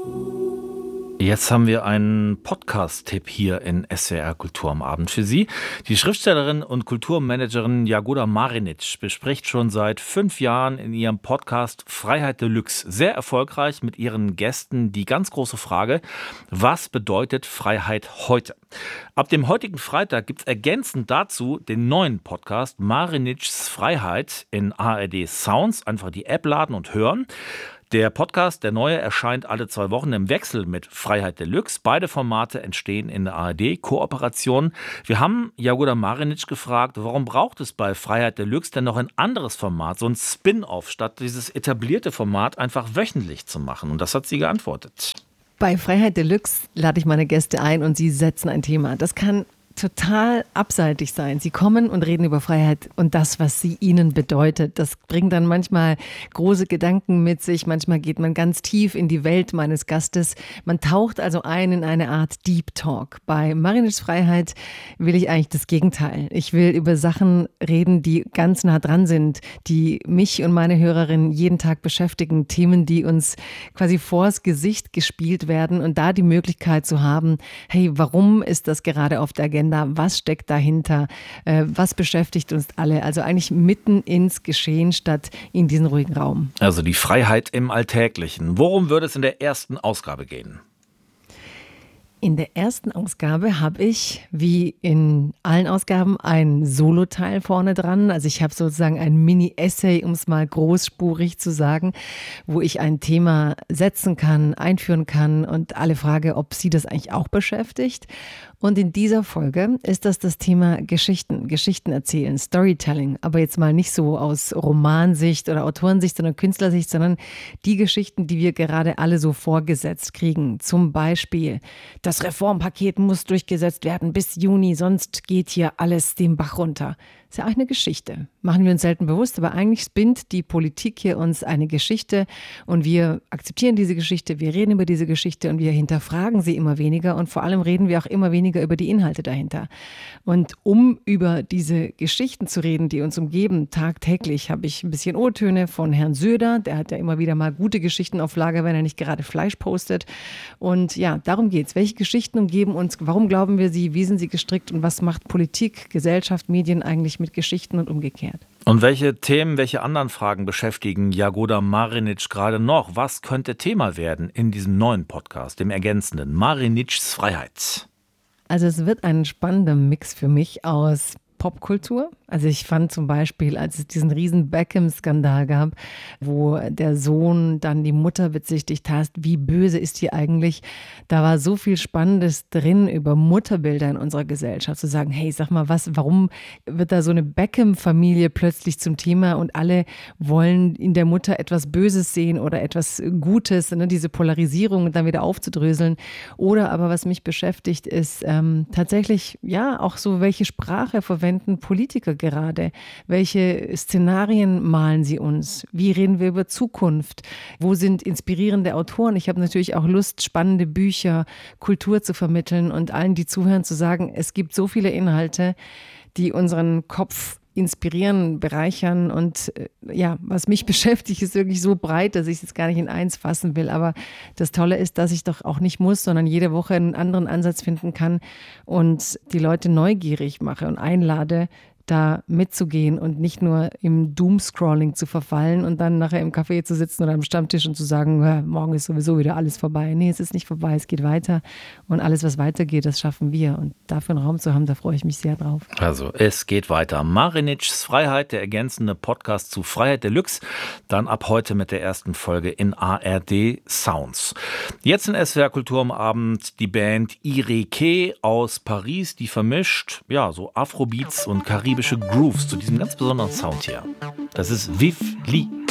Jetzt haben wir einen Podcast-Tipp hier in SWR Kultur am Abend für Sie. Die Schriftstellerin und Kulturmanagerin Jagoda Marinic bespricht schon seit 5 Jahren in ihrem Podcast Freiheit Deluxe sehr erfolgreich mit ihren Gästen die ganz große Frage: Was bedeutet Freiheit heute? Ab dem heutigen Freitag gibt es ergänzend dazu den neuen Podcast Marinics Freiheit in ARD Sounds. Einfach die App laden und hören. Der Podcast, der neue, erscheint alle 2 Wochen im Wechsel mit Freiheit Deluxe. Beide Formate entstehen in der ARD-Kooperation. Wir haben Jagoda Marinic gefragt, warum braucht es bei Freiheit Deluxe denn noch ein anderes Format, so ein Spin-off, statt dieses etablierte Format einfach wöchentlich zu machen? Und das hat sie geantwortet. Bei Freiheit Deluxe lade ich meine Gäste ein und sie setzen ein Thema. Das kann total abseitig sein. Sie kommen und reden über Freiheit und das, was sie ihnen bedeutet. Das bringt dann manchmal große Gedanken mit sich. Manchmal geht man ganz tief in die Welt meines Gastes. Man taucht also ein in eine Art Deep Talk. Bei Marinics Freiheit will ich eigentlich das Gegenteil. Ich will über Sachen reden, die ganz nah dran sind, die mich und meine Hörerinnen jeden Tag beschäftigen. Themen, die uns quasi vors Gesicht gespielt werden und da die Möglichkeit zu haben, hey, warum ist das gerade auf der Agenda? Was steckt dahinter? Was beschäftigt uns alle? Also eigentlich mitten ins Geschehen statt in diesen ruhigen Raum. Also die Freiheit im Alltäglichen. Worum würde es in der ersten Ausgabe gehen? In der ersten Ausgabe habe ich, wie in allen Ausgaben, einen Soloteil vorne dran. Also ich habe sozusagen ein Mini-Essay, um es mal großspurig zu sagen, wo ich ein Thema setzen kann, einführen kann und alle frage, ob Sie das eigentlich auch beschäftigt. Und in dieser Folge ist das Thema Geschichten erzählen, Storytelling. Aber jetzt mal nicht so aus Romansicht oder Autorensicht, sondern Künstlersicht, sondern die Geschichten, die wir gerade alle so vorgesetzt kriegen. Zum Beispiel: Das Reformpaket muss durchgesetzt werden bis Juni, sonst geht hier alles den Bach runter. Ist ja auch eine Geschichte. Machen wir uns selten bewusst, aber eigentlich spinnt die Politik hier uns eine Geschichte und wir akzeptieren diese Geschichte, wir reden über diese Geschichte und wir hinterfragen sie immer weniger und vor allem reden wir auch immer weniger über die Inhalte dahinter. Und um über diese Geschichten zu reden, die uns umgeben, tagtäglich, habe ich ein bisschen O-Töne von Herrn Söder. Der hat ja immer wieder mal gute Geschichten auf Lager, wenn er nicht gerade Fleisch postet. Und ja, darum geht's. Welche Geschichten umgeben uns? Warum glauben wir sie? Wie sind sie gestrickt? Und was macht Politik, Gesellschaft, Medien eigentlich mit Geschichten und umgekehrt? Und welche Themen, welche anderen Fragen beschäftigen Jagoda Marinic gerade noch? Was könnte Thema werden in diesem neuen Podcast, dem ergänzenden Marinics Freiheit? Also es wird ein spannender Mix für mich aus Popkultur. Also ich fand zum Beispiel, als es diesen riesen Beckham-Skandal gab, wo der Sohn dann die Mutter bezichtigt hat, wie böse ist die eigentlich? Da war so viel Spannendes drin über Mutterbilder in unserer Gesellschaft. Zu sagen, hey, sag mal warum wird da so eine Beckham-Familie plötzlich zum Thema und alle wollen in der Mutter etwas Böses sehen oder etwas Gutes, ne? Diese Polarisierung dann wieder aufzudröseln. Oder aber was mich beschäftigt ist tatsächlich, ja, auch so, welche Sprache verwenden Politiker gerade? Welche Szenarien malen sie uns? Wie reden wir über Zukunft? Wo sind inspirierende Autoren? Ich habe natürlich auch Lust, spannende Bücher, Kultur zu vermitteln und allen, die zuhören, zu sagen, es gibt so viele Inhalte, die unseren Kopf inspirieren, bereichern und ja, was mich beschäftigt, ist wirklich so breit, dass ich es jetzt gar nicht in eins fassen will, aber das Tolle ist, dass ich doch auch nicht muss, sondern jede Woche einen anderen Ansatz finden kann und die Leute neugierig mache und einlade, da mitzugehen und nicht nur im Doomscrolling zu verfallen und dann nachher im Café zu sitzen oder am Stammtisch und zu sagen, morgen ist sowieso wieder alles vorbei. Nee, es ist nicht vorbei, es geht weiter und alles, was weitergeht, das schaffen wir und dafür einen Raum zu haben, da freue ich mich sehr drauf. Also, es geht weiter. Marinics Freiheit, der ergänzende Podcast zu Freiheit Deluxe, dann ab heute mit der ersten Folge in ARD Sounds. Jetzt in SWR Kultur am Abend die Band Ireke aus Paris, die vermischt, ja, so Afrobeats und karibische Grooves zu diesem ganz besonderen Sound hier. Das ist Viv Lee.